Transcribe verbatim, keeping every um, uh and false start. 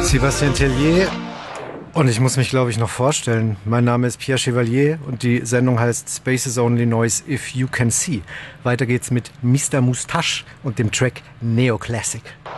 Sébastien Tellier. Und ich muss mich, glaube ich, noch vorstellen. Mein Name ist Pierre Chevalier und die Sendung heißt Space is Only Noise If You Can See. Weiter geht's mit Mister Moustache und dem Track Neoclassic.